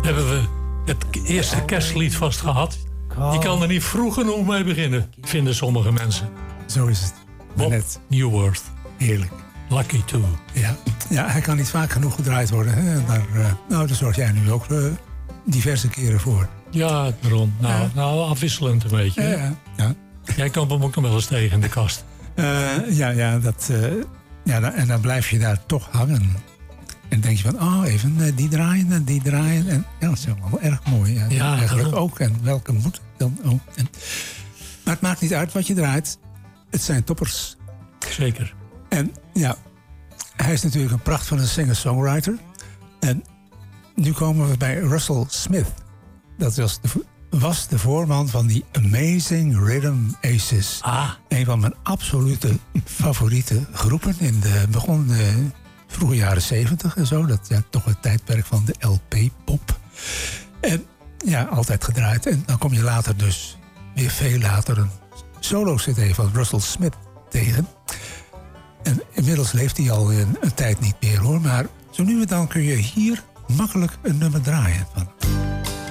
hebben we het eerste kerstlied vast gehad. Je kan er niet vroeg genoeg mee beginnen, vinden sommige mensen. Zo is het. Bob Net. Newworth. Heerlijk. Lucky Too. Ja, hij kan niet vaak genoeg gedraaid worden. Hè? Daar zorg jij nu ook diverse keren voor. Ja, Ron. Nou, afwisselend een beetje. Ja. Jij komt hem ook nog wel eens tegen in de kast. En dan blijf je daar toch hangen. En denk je van, even die draaien en die draaien. En ja, dat is wel erg mooi. Ja, eigenlijk ook. En welke moet dan ook. Maar het maakt niet uit wat je draait. Het zijn toppers. Zeker. En ja, hij is natuurlijk een pracht van een singer-songwriter. En nu komen we bij Russell Smith. Dat was de voorman van die Amazing Rhythm Aces. Een van mijn absolute favoriete groepen. Begon de vroege jaren 70 en zo. Dat toch het tijdperk van de LP-pop. En ja, altijd gedraaid. En dan kom je later dus, weer veel later, een solo-cd van Russell Smith tegen. En inmiddels leeft hij al een tijd niet meer hoor. Maar zo nu en dan kun je hier makkelijk een nummer draaien van.